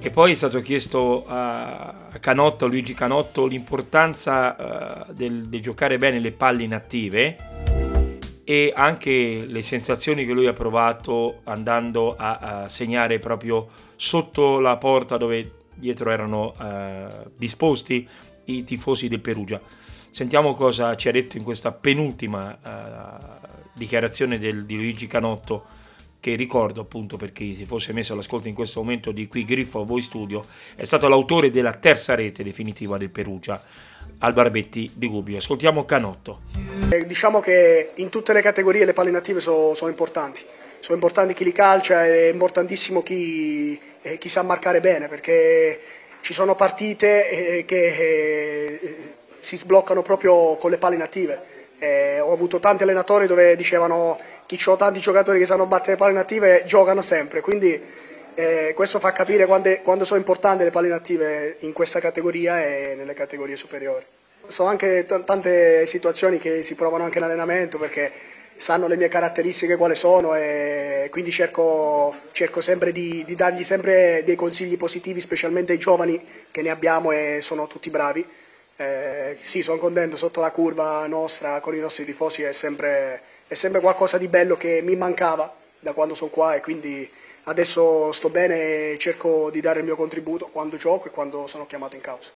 E poi è stato chiesto a Canotto, Luigi Canotto, l'importanza del giocare bene le palle inattive e anche le sensazioni che lui ha provato andando a segnare proprio sotto la porta dove dietro erano disposti i tifosi del Perugia. Sentiamo cosa ci ha detto in questa penultima dichiarazione di Luigi Canotto, che ricordo appunto per chi si fosse messo all'ascolto in questo momento di Qui Griffo a Voi Studio, è stato l'autore della terza rete definitiva del Perugia al Barbetti di Gubbio. Ascoltiamo Canotto. Diciamo che in tutte le categorie le palle inattive sono importanti. Sono importanti chi li calcia, è importantissimo chi sa marcare bene, perché ci sono partite che si sbloccano proprio con le palle inattive. Ho avuto tanti allenatori dove dicevano che ci sono tanti giocatori che sanno battere le palle inattive, giocano sempre, quindi questo fa capire quando sono importanti le palle inattive in questa categoria e nelle categorie superiori. Sono anche tante situazioni che si provano anche in allenamento, perché sanno le mie caratteristiche quali sono, e quindi cerco sempre di dargli sempre dei consigli positivi, specialmente ai giovani che ne abbiamo e sono tutti bravi. Sì, sono contento, sotto la curva nostra con i nostri tifosi è sempre qualcosa di bello che mi mancava da quando sono qua, e quindi adesso sto bene e cerco di dare il mio contributo quando gioco e quando sono chiamato in causa.